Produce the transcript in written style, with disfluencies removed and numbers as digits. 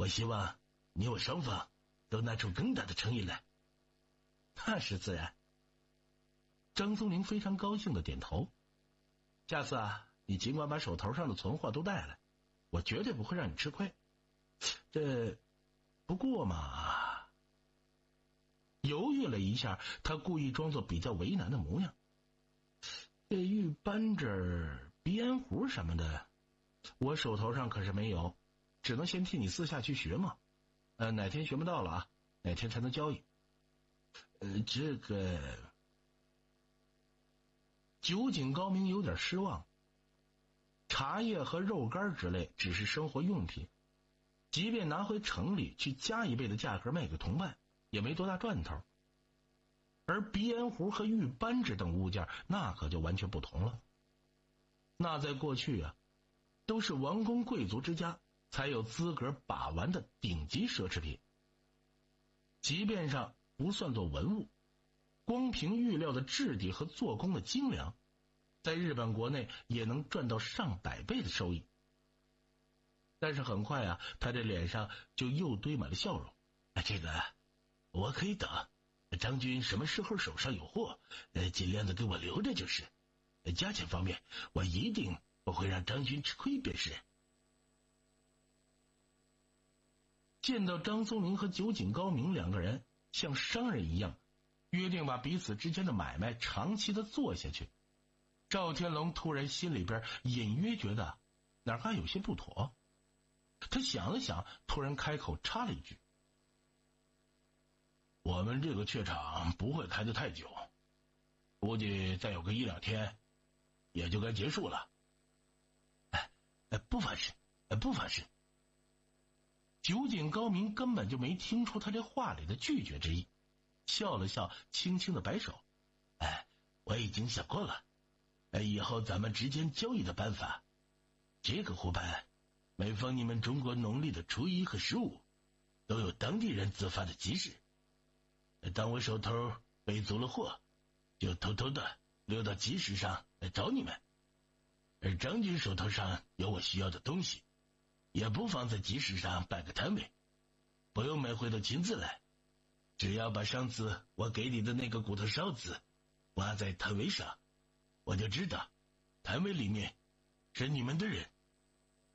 我希望你我双方都拿出更大的诚意来。 那是自然。张松林非常高兴的点头。下次啊，你尽管把手头上的存货都带来，我绝对不会让你吃亏。不过嘛，犹豫了一下，他故意装作比较为难的模样。这玉扳指、鼻烟壶什么的，我手头上可是没有，只能先替你私下去学嘛。哪天学不到了啊，哪天才能交易。酒井高明有点失望。茶叶和肉干之类只是生活用品，即便拿回城里去加一倍的价格卖给同伴，也没多大赚头。而鼻烟壶和玉扳指等物件，那可就完全不同了。那在过去啊，都是王公贵族之家才有资格把玩的顶级奢侈品。即便上不算作文物，光凭玉料的质地和做工的精良，在日本国内也能赚到上百倍的收益。但是很快啊，他这脸上就又堆满了笑容。 这个我可以等，张军什么时候手上有货，尽量的给我留着就是。价钱方面，我一定不会让张军吃亏便是。 见到张松林和酒井高明两个人像商人一样约定把彼此之间的买卖长期的做下去，赵天龙突然心里边隐约觉得哪还有些不妥。他想了想，突然开口插了一句：我们这个雀场不会开得太久，估计再有个1-2天也就该结束了。 不妨事，不妨事。 酒井高明根本就没听出他这话里的拒绝之意，笑了笑，轻轻的摆手： 我已经想过了，以后咱们之间交易的办法，这个湖畔每逢你们中国农历的初1和15，都有当地人自发的集市。当我手头备足了货，就偷偷的溜到集市上来找你们。而张军手头上有我需要的东西，也不妨在集市上摆个摊位，不用每回都亲自来，只要把上次我给你的那个骨头哨子挂在摊位上，我就知道摊位里面是你们的人。